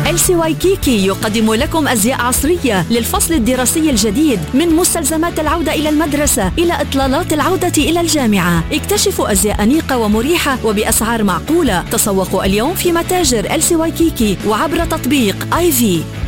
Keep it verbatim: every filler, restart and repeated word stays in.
إل سي وايكيكي يقدم لكم أزياء عصرية للفصل الدراسي الجديد، من مستلزمات العودة إلى المدرسة إلى إطلالات العودة إلى الجامعة. اكتشفوا أزياء أنيقة ومريحة وبأسعار معقولة. تسوقوا اليوم في متاجر إل سي وايكيكي وعبر تطبيق آي في.